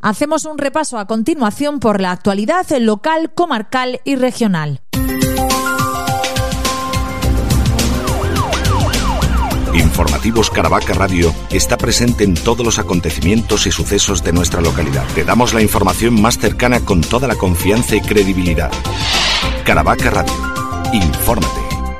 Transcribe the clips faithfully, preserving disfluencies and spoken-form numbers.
Hacemos un repaso a continuación por la actualidad local, comarcal y regional. Informativos Caravaca Radio está presente en todos los acontecimientos y sucesos de nuestra localidad. Te damos la información más cercana con toda la confianza y credibilidad. Caravaca Radio. Infórmate.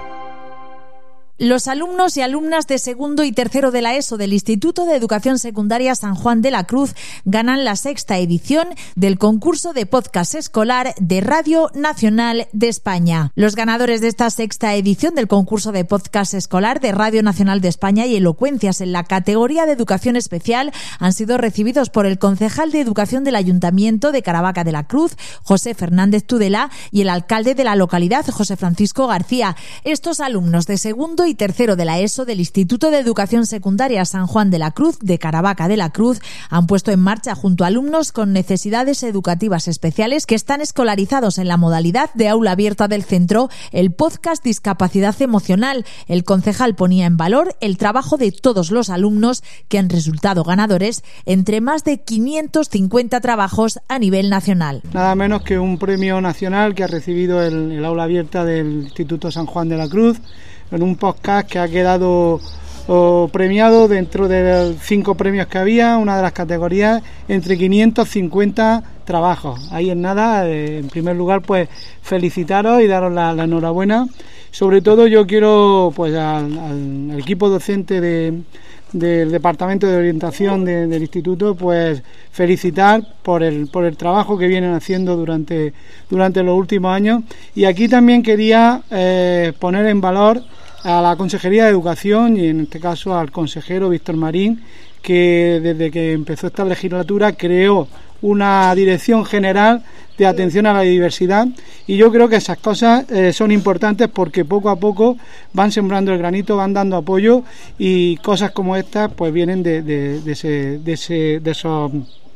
Los alumnos y alumnas de segundo y tercero de la ESO del Instituto de Educación Secundaria San Juan de la Cruz ganan la sexta edición del concurso de podcast escolar de Radio Nacional de España. Los ganadores de esta sexta edición del concurso de podcast escolar de Radio Nacional de España y elocuencias en la categoría de educación especial han sido recibidos por el concejal de Educación del Ayuntamiento de Caravaca de la Cruz, José Fernández Tudela, y el alcalde de la localidad, José Francisco García. Estos alumnos de segundo y tercero de la ESO del Instituto de Educación Secundaria San Juan de la Cruz de Caravaca de la Cruz han puesto en marcha junto a alumnos con necesidades educativas especiales que están escolarizados en la modalidad de aula abierta del centro el podcast Discapacidad Emocional. El concejal ponía en valor el trabajo de todos los alumnos que han resultado ganadores entre más de quinientos cincuenta trabajos a nivel nacional. Nada menos que un premio nacional que ha recibido el, el aula abierta del Instituto San Juan de la Cruz, en un podcast que ha quedado oh, premiado dentro de cinco premios que había, una de las categorías, entre quinientos cincuenta trabajos. Ahí en nada, eh, en primer lugar, pues felicitaros y daros la, la enhorabuena. Sobre todo yo quiero, pues al, al, al equipo docente de, del Departamento de Orientación de, del Instituto, pues felicitar por el, por el trabajo que vienen haciendo durante, durante los últimos años. Y aquí también quería eh, poner en valor a la Consejería de Educación y en este caso al consejero Víctor Marín, que desde que empezó esta legislatura creó una dirección general de atención a la diversidad, y yo creo que esas cosas eh, son importantes porque poco a poco van sembrando el granito, van dando apoyo, y cosas como estas pues vienen de, de, de, ese, de, ese, de esos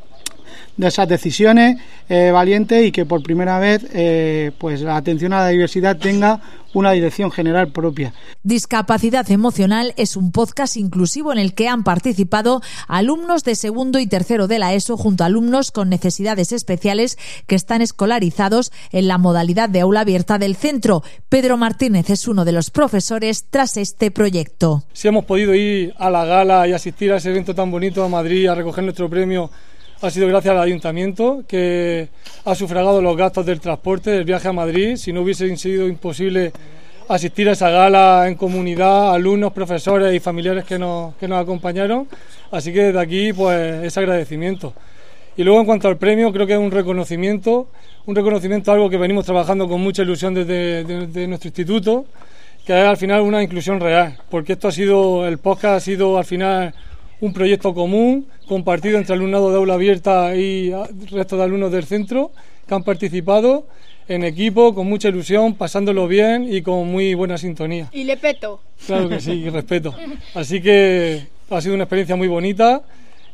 de esas decisiones eh, valientes, y que por primera vez eh, pues la atención a la diversidad tenga una dirección general propia. Discapacidad Emocional es un podcast inclusivo en el que han participado alumnos de segundo y tercero de la ESO junto a alumnos con necesidades especiales que están escolarizados en la modalidad de aula abierta del centro. Pedro Martínez es uno de los profesores tras este proyecto. Si hemos podido ir a la gala y asistir a ese evento tan bonito a Madrid a recoger nuestro premio, ha sido gracias al Ayuntamiento, que ha sufragado los gastos del transporte, del viaje a Madrid. Si no hubiese sido imposible asistir a esa gala en comunidad, alumnos, profesores y familiares que nos, que nos acompañaron. Así que desde aquí, pues, ese agradecimiento. Y luego, en cuanto al premio, creo que es un reconocimiento, un reconocimiento a algo que venimos trabajando con mucha ilusión desde de, de nuestro instituto, que es al final una inclusión real, porque esto ha sido, el podcast ha sido al final un proyecto común, compartido entre alumnado de aula abierta y resto de alumnos del centro, que han participado en equipo, con mucha ilusión, pasándolo bien y con muy buena sintonía. Y le peto. Claro que sí, y respeto. Así que ha sido una experiencia muy bonita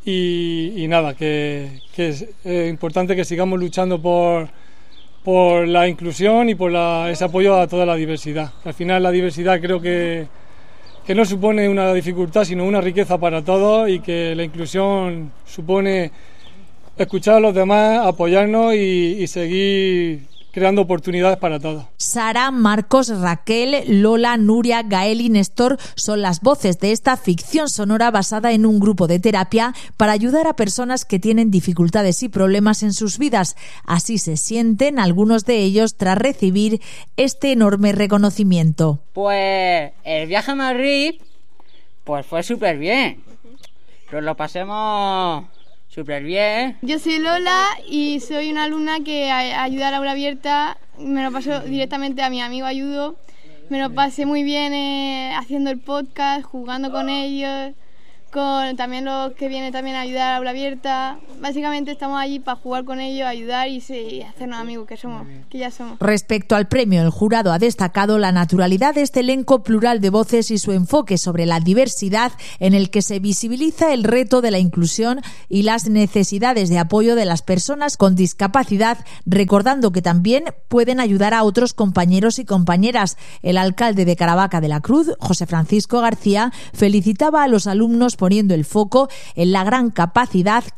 y, y nada, que, que es eh, importante que sigamos luchando por, por la inclusión y por la, ese apoyo a toda la diversidad. Al final la diversidad creo que que no supone una dificultad, sino una riqueza para todos, y que la inclusión supone escuchar a los demás, apoyarnos y, y seguir creando oportunidades para todos. Sara, Marcos, Raquel, Lola, Nuria, Gael y Néstor son las voces de esta ficción sonora basada en un grupo de terapia para ayudar a personas que tienen dificultades y problemas en sus vidas. Así se sienten algunos de ellos tras recibir este enorme reconocimiento. Pues el viaje a Madrid pues fue súper bien. Nos lo pasemos súper bien. Yo soy Lola y soy una alumna que ayuda a la aula abierta. Me lo paso directamente a mi amigo Ayudo. Me lo pasé muy bien eh, haciendo el podcast, jugando con ellos, con también los que vienen también a ayudar a la aula abierta. Básicamente estamos allí para jugar con ellos, ayudar y, sí, y hacernos amigos que somos, que ya somos. Respecto al premio, el jurado ha destacado la naturalidad de este elenco plural de voces y su enfoque sobre la diversidad, en el que se visibiliza el reto de la inclusión y las necesidades de apoyo de las personas con discapacidad, recordando que también pueden ayudar a otros compañeros y compañeras. El alcalde de Caravaca de la Cruz, José Francisco García, felicitaba a los alumnos poniendo el foco en la gran capacidad que han demostrado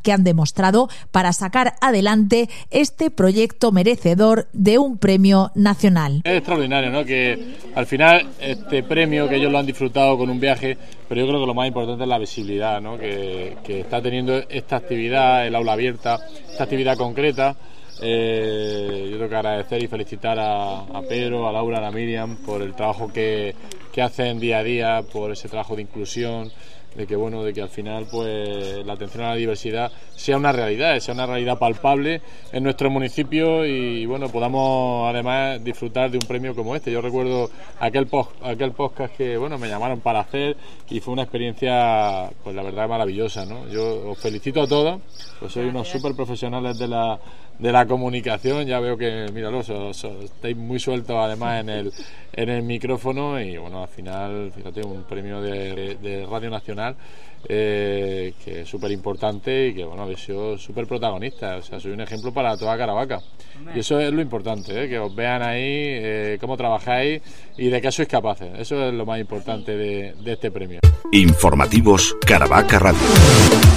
demostrado para sacar adelante este proyecto merecedor de un premio nacional. Es extraordinario, ¿no? Que al final este premio, que ellos lo han disfrutado con un viaje, pero yo creo que lo más importante es la visibilidad, ¿no? Que, que está teniendo esta actividad, el aula abierta, esta actividad concreta. Eh, yo tengo que agradecer y felicitar a, a Pedro, a Laura, a la Miriam por el trabajo que, que hacen día a día, por ese trabajo de inclusión, de que bueno, de que al final pues la atención a la diversidad sea una realidad, sea una realidad palpable en nuestro municipio y bueno, podamos además disfrutar de un premio como este. Yo recuerdo aquel post, aquel podcast que bueno, me llamaron para hacer y fue una experiencia pues la verdad maravillosa, ¿no? Yo os felicito a todos, pues sois unos súper profesionales de la de la comunicación, ya veo que, míralo, so, so, estáis muy sueltos además en el en el micrófono y bueno, al final, fíjate, un premio de, de Radio Nacional eh, que es súper importante y que bueno, habéis sido súper protagonistas, o sea, soy un ejemplo para toda Caravaca y eso es lo importante, ¿eh? Que os vean ahí eh, cómo trabajáis y de qué sois capaces, eso es lo más importante de, de este premio. Informativos Caravaca Radio.